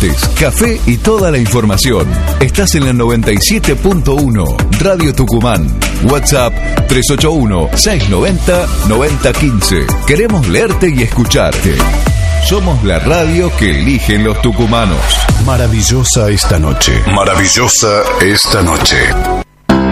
deportes, café y toda la información. Estás en la 97.1 Radio Tucumán. WhatsApp 381-690-9015. Queremos leerte y escucharte. Somos la radio que eligen los tucumanos. Maravillosa esta noche. Maravillosa esta noche.